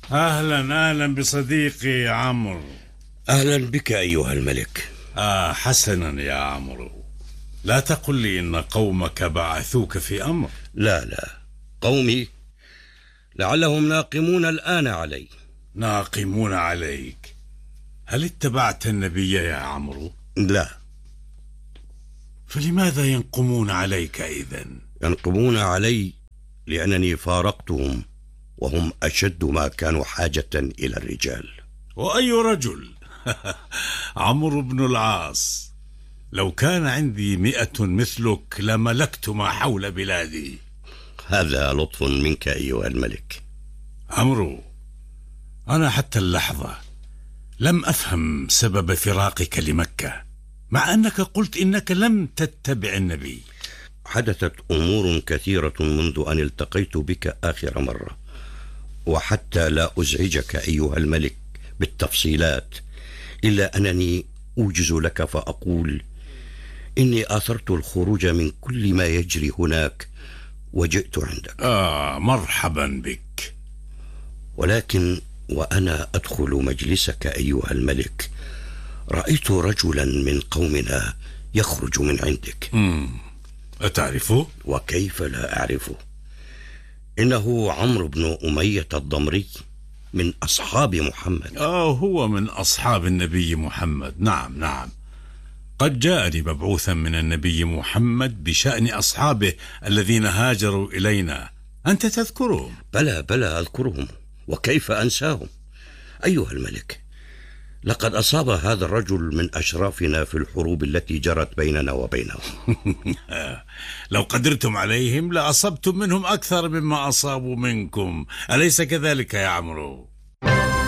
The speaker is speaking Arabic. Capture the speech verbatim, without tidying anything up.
أهلا أهلا بصديقي عمرو. أهلا بك أيها الملك. آه حسنا يا عمرو، لا تقل لي إن قومك بعثوك في أمر. لا لا، قومي لعلهم ناقمون الآن علي. ناقمون عليك؟ هل اتبعت النبي يا عمرو؟ لا. فلماذا ينقمون عليك إذن؟ ينقمون علي لأنني فارقتهم وهم أشد ما كانوا حاجة إلى الرجال. وأي رجل؟ عمرو بن العاص. لو كان عندي مئة مثلك لملكت ما حول بلادي. هذا لطف منك أيها الملك. عمرو، أنا حتى اللحظة لم أفهم سبب فراقك لمكة، مع أنك قلت إنك لم تتبع النبي. حدثت أمور كثيرة منذ أن التقيت بك آخر مرة، وحتى لا أزعجك أيها الملك بالتفصيلات، إلا أنني أوجز لك فأقول إني آثرت الخروج من كل ما يجري هناك وجئت عندك. آه مرحبا بك. ولكن وأنا أدخل مجلسك أيها الملك رأيت رجلا من قومنا يخرج من عندك. مم. أتعرفه؟ وكيف لا أعرفه؟ إنه عمرو بن أمية الضمري من أصحاب محمد. آه هو من أصحاب النبي محمد. نعم نعم، قد جاءني مبعوثا من النبي محمد بشأن أصحابه الذين هاجروا إلينا. أنت تذكرهم؟ بلى بلى أذكرهم، وكيف أنساهم أيها الملك. لقد أصاب هذا الرجل من أشرافنا في الحروب التي جرت بيننا وبينهم. لو قدرتم عليهم لأصبتم منهم أكثر مما أصابوا منكم، أليس كذلك يا عمرو؟